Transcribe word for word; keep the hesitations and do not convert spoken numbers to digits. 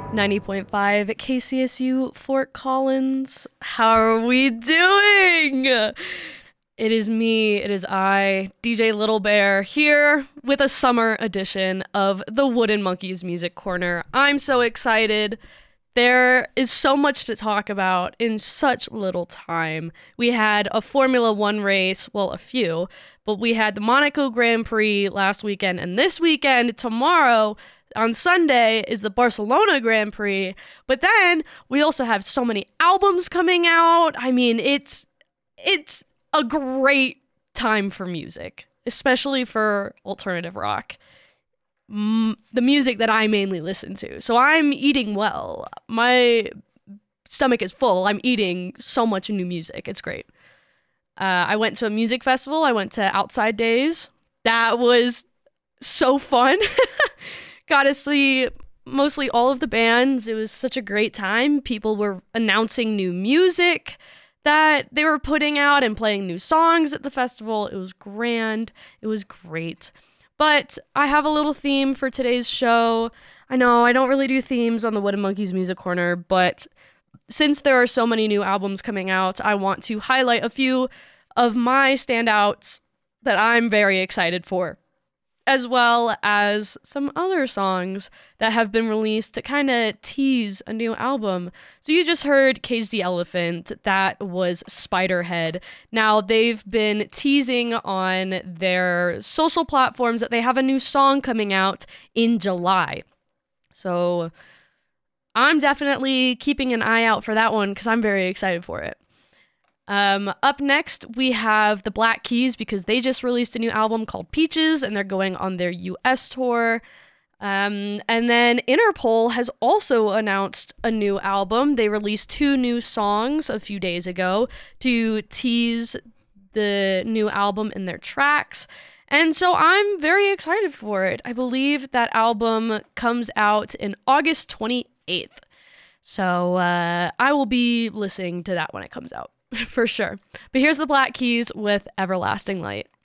ninety point five K C S U Fort Collins. How are we doing? It is me, it is I, D J Little Bear, here with a summer edition of the Wooden Monkeys Music Corner. I'm so excited. There is so much to talk about in such little time. We had a Formula One race, well, a few, but we had the Monaco Grand Prix last weekend, and this weekend, tomorrow, on Sunday, is the Barcelona Grand Prix. But then we also have so many albums coming out. I mean, it's it's a great time for music, especially for alternative rock. M- the music that I mainly listen to. So I'm eating well. My stomach is full. I'm eating so much new music. It's great. Uh, I went to a music festival. I went to Outside Days. That was so fun. Got to see mostly all of the bands. It was such a great time. People were announcing new music that they were putting out and playing new songs at the festival. It was grand. It was great. But I have a little theme for today's show. I know I don't really do themes on the Wooden Monkeys Music Corner, but since there are so many new albums coming out, I want to highlight a few of my standouts that I'm very excited for, as well as some other songs that have been released to kind of tease a new album. So you just heard Cage the Elephant. That was Spiderhead. Now, they've been teasing on their social platforms that they have a new song coming out in July. So I'm definitely keeping an eye out for that one because I'm very excited for it. Um, up next, we have the Black Keys because they just released a new album called Peaches and they're going on their U S tour. Um, and then Interpol has also announced a new album. They released two new songs a few days ago to tease the new album in their tracks. And so I'm very excited for it. I believe that album comes out in August twenty-eighth. So uh, I will be listening to that when it comes out. For sure. But here's the Black Keys with Everlasting Light.